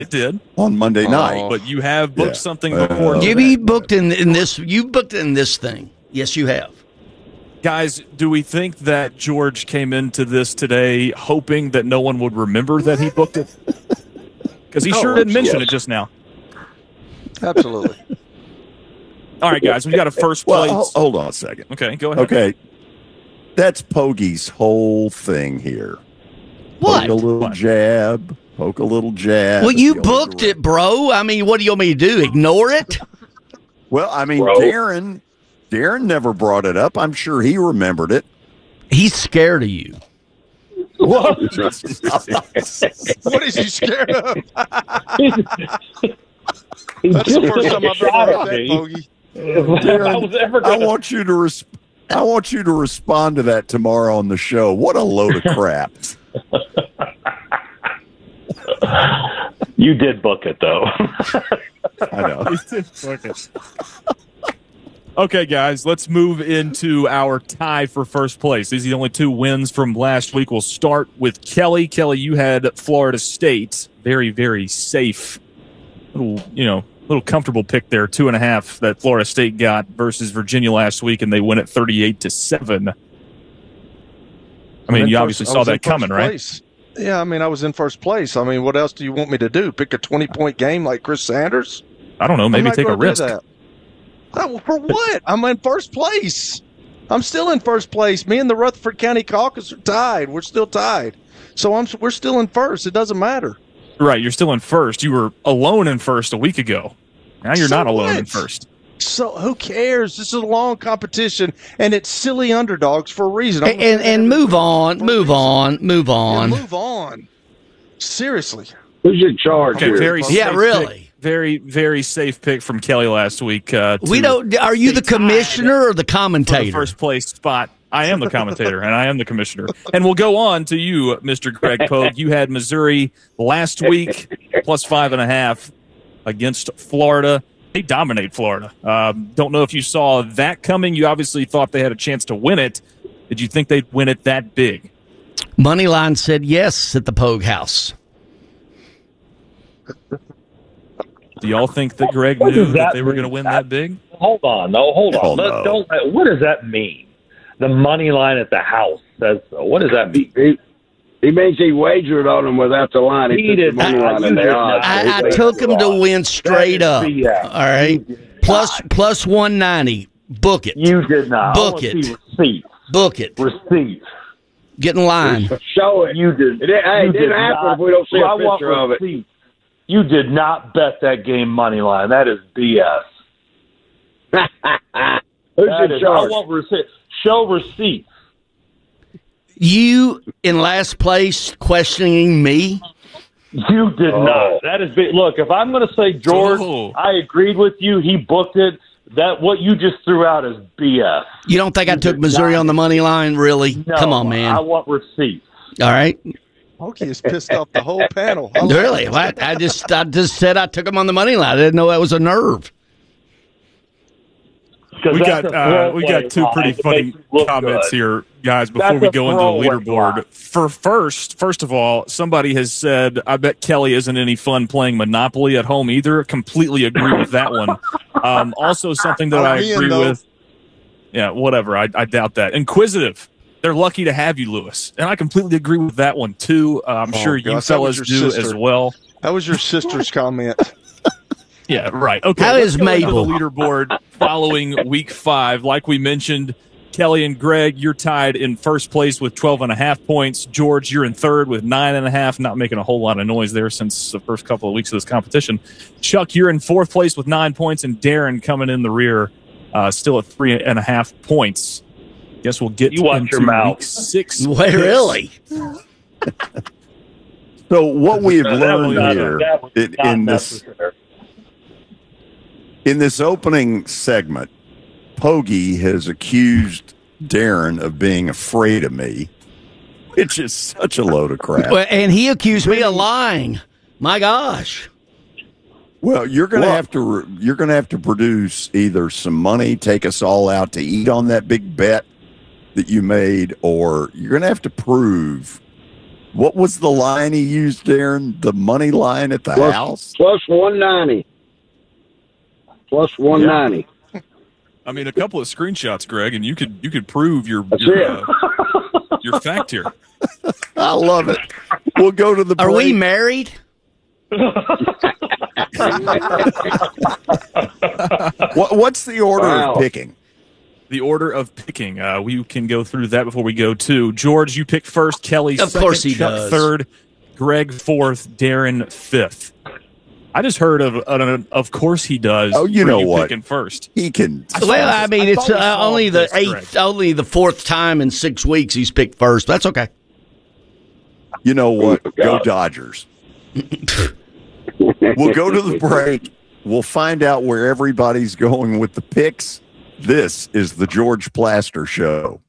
It did on Monday night. but you have booked something before. You booked in this. You booked in this thing. Yes, you have. Guys, do we think that George came into this today hoping that no one would remember that he booked it? Because he sure didn't mention it just now. Absolutely. All right, guys, we got a first place. Well, hold on a second. Okay, go ahead. Okay, that's Pogie's whole thing here. What? Poke a little jab. Poke a little jab. Well, you booked it, bro. I mean, what do you want me to do? Ignore it? Well, I mean, Darren never brought it up. I'm sure he remembered it. He's scared of you. What? What is he scared of? That's the first time I've ever heard that, Bogey. Darren, I want you to respond to that tomorrow on the show. What a load of crap. You did book it, though. I know. He did book it. Okay, guys, let's move into our tie for first place. These are the only two wins from last week. We'll start with Kelly. Kelly, you had Florida State. Very, very safe. Little comfortable pick there, 2.5 that Florida State got versus Virginia last week, and they win it 38-7. I mean, you obviously saw that coming, right? Yeah, I mean, I was in first place. I mean, what else do you want me to do? Pick a 20-point game like Chris Sanders? I don't know. Maybe take a risk. For what? I'm in first place. I'm still in first place. Me and the Rutherford County Caucus are tied. We're still tied. So we're still in first. It doesn't matter. Right, you're still in first. You were alone in first a week ago. Now you're not alone in first. So who cares? This is a long competition, and it's silly underdogs for a reason. And move on. Yeah, move on. Seriously. Who's in charge here? Really. Very, very safe pick from Kelly last week. Are you the commissioner or the commentator? The first place spot. I am the commentator, and I am the commissioner. And we'll go on to you, Mr. Greg Pogue. You had Missouri last week, plus 5.5 against Florida. They dominate Florida. Don't know if you saw that coming. You obviously thought they had a chance to win it. Did you think they'd win it that big? Moneyline said yes at the Pogue House. Do y'all think that Greg knew that they were going to win that big? Hold on. What does that mean? The money line at the house says so. What does that mean? He means he wagered on them without the line. He took the money line in the odds. I took him to win straight up. All right. Plus 190. Book it. You did not. Book it. Receipts. Book it. Receipts. Get in line. Show it. You did. It didn't happen if we don't see a picture of it. You did not bet that game money line. That is BS. Who's in charge? I want receipts. Show receipts. You in last place questioning me? You did not. That is big. Look, if I'm going to say George, I agreed with you. He booked it. That what you just threw out is BS. You don't think I took Missouri on the money line? Really? No, come on, man. I want receipts. All right. Pokey has pissed off the whole panel. Really? What? I just said I took him on the money line. I didn't know that was a nerve. We got two pretty funny comments here, guys, before we go into the leaderboard. First of all, somebody has said, I bet Kelly isn't any fun playing Monopoly at home either. Completely agree with that one. Also something that I agree with. Yeah, whatever. I doubt that. Inquisitive. They're lucky to have you, Lewis. And I completely agree with that one, too. I'm sure you fellas do as well. That was your sister's comment. Yeah, right. Okay. How is Mabel? The leaderboard following week 5. Like we mentioned, Kelly and Greg, you're tied in first place with 12.5 points. George, you're in third with 9.5. Not making a whole lot of noise there since the first couple of weeks of this competition. Chuck, you're in fourth place with 9 points, and Darren coming in the rear, still at 3.5 points. Guess we'll get you watch your mouth. Week 6. Wait, really? So what we have learned here in this opening segment, Pogey has accused Darren of being afraid of me, which is such a load of crap. And he accused me of lying. My gosh. Well, you're going to have to produce either some money, take us all out to eat on that big bet that you made, or you're going to have to prove What was the line he used, Darren? The money line at the house? Plus 190. Plus 190. Yeah. I mean, a couple of screenshots, Greg, and you could prove your fact here. I love it. We'll go to the break. Are we married? What's the order of picking? The order of picking. We can go through that before we go to George. You pick first. Kelly second. Of course he Chuck does. Third. Greg fourth. Darren fifth. I just heard of course he does. Oh, you know what? Picking first. He can. Well, I mean, it's only the fourth time in 6 weeks he's picked first. That's okay. You know what? Go Dodgers. We'll go to the break. We'll find out where everybody's going with the picks. This is the George Plaster Show.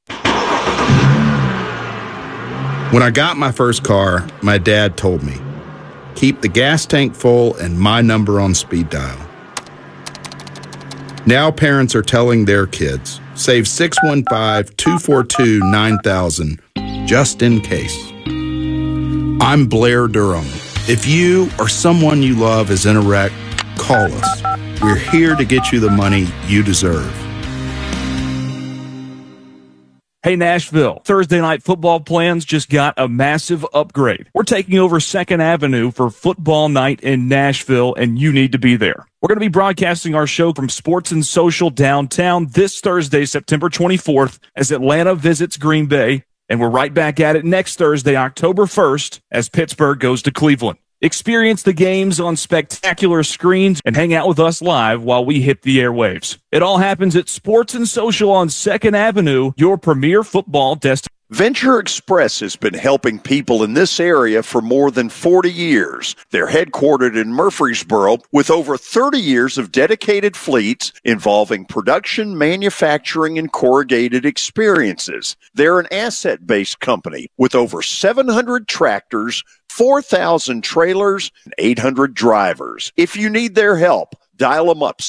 When I got my first car, my dad told me, keep the gas tank full and my number on speed dial. Now parents are telling their kids, save 615-242-9000 just in case. I'm Blair Durham. If you or someone you love is in a wreck, call us. We're here to get you the money you deserve. Hey, Nashville, Thursday night football plans just got a massive upgrade. We're taking over 2nd Avenue for football night in Nashville, and you need to be there. We're going to be broadcasting our show from Sports and Social downtown this Thursday, September 24th, as Atlanta visits Green Bay, and we're right back at it next Thursday, October 1st, as Pittsburgh goes to Cleveland. Experience the games on spectacular screens and hang out with us live while we hit the airwaves. It all happens at Sports and Social on 2nd Avenue, your premier football destination. Venture Express has been helping people in this area for more than 40 years. They're headquartered in Murfreesboro with over 30 years of dedicated fleets involving production, manufacturing, and corrugated experiences. They're an asset-based company with over 700 tractors, 4,000 trailers, and 800 drivers. If you need their help, dial them up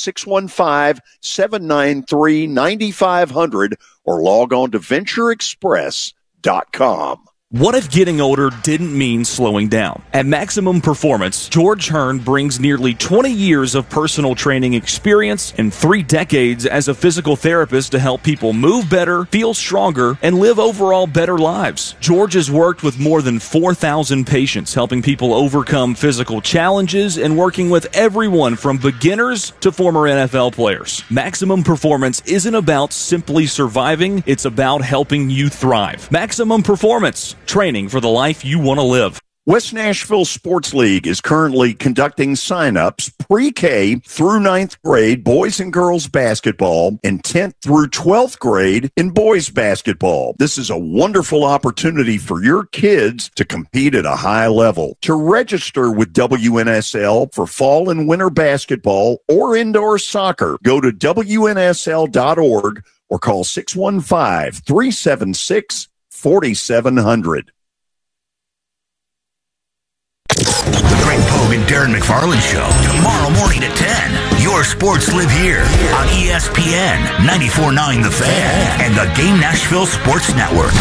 615-793-9500 or log on to ventureexpress.com. What if getting older didn't mean slowing down? At Maximum Performance, George Hearn brings nearly 20 years of personal training experience and 3 decades as a physical therapist to help people move better, feel stronger, and live overall better lives. George has worked with more than 4,000 patients, helping people overcome physical challenges and working with everyone from beginners to former NFL players. Maximum Performance isn't about simply surviving, it's about helping you thrive. Maximum Performance. Training for the life you want to live. West Nashville Sports League is currently conducting sign-ups pre-K through 9th grade boys and girls basketball and 10th through 12th grade in boys basketball. This is a wonderful opportunity for your kids to compete at a high level. To register with WNSL for fall and winter basketball or indoor soccer, go to WNSL.org or call 615-376-4700. The Greg Pogue and Darren McFarland Show, tomorrow morning at 10. Your sports live here on ESPN 94.9 The Fan and the Game Nashville Sports Network.